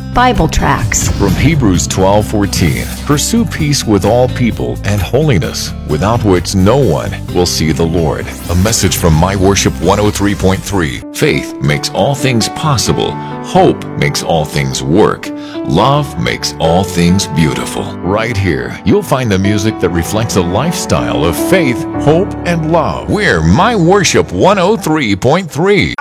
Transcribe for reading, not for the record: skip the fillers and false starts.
Bible tracts. From Hebrews 12:14, pursue peace with all people and holiness, without which no one will see the Lord. A message from My Worship 103.3. Faith makes all things possible. Hope makes all things work. Love makes all things beautiful. Right here, you'll find the music that reflects a lifestyle of faith, hope, and love. We're My Worship 103.3.